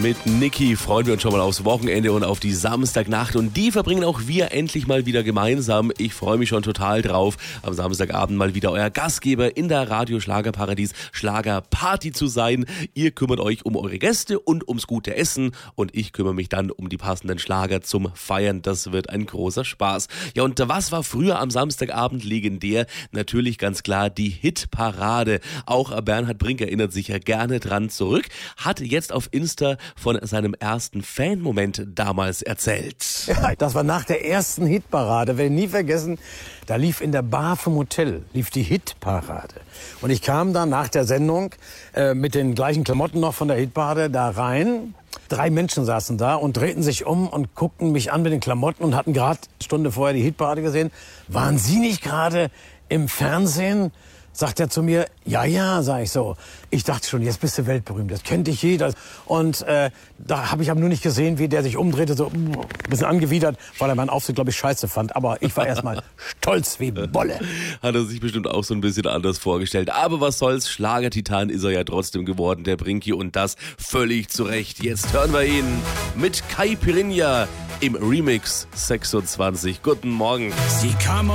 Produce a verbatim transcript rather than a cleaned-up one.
Mit Niki freuen wir uns schon mal aufs Wochenende und auf die Samstagnacht. Und die verbringen auch wir endlich mal wieder gemeinsam. Ich freue mich schon total drauf, am Samstagabend mal wieder euer Gastgeber in der Radio Schlagerparadies Schlagerparty zu sein. Ihr kümmert euch um eure Gäste und ums gute Essen. Und ich kümmere mich dann um die passenden Schlager zum Feiern. Das wird ein großer Spaß. Ja, und was war früher am Samstagabend legendär? Natürlich ganz klar die Hitparade. Auch Bernhard Brink erinnert sich ja gerne dran zurück. Hat jetzt auf Insta von seinem ersten Fan-Moment damals erzählt. Ja, das war nach der ersten Hitparade. Werde ich nie vergessen, da lief in der Bar vom Hotel, lief die Hitparade. Und ich kam dann nach der Sendung äh, mit den gleichen Klamotten noch von der Hitparade da rein. Drei Menschen saßen da und drehten sich um und guckten mich an mit den Klamotten und hatten gerade eine Stunde vorher die Hitparade gesehen. Waren Sie nicht gerade im Fernsehen? Sagt er zu mir, ja, ja, sag ich so. Ich dachte schon, jetzt bist du weltberühmt, das kennt dich jeder. Und äh, da habe ich aber nur nicht gesehen, wie der sich umdrehte, so ein bisschen angewidert, weil er meinen Auftritt, glaube ich, scheiße fand. Aber ich war erstmal stolz wie Bolle. Hat er sich bestimmt auch so ein bisschen anders vorgestellt. Aber was soll's, Schlagertitan ist er ja trotzdem geworden, der Brinki. Und das völlig zu Recht. Jetzt hören wir ihn mit Kai Pirinha im Remix sechsundzwanzig. Guten Morgen. Sie kam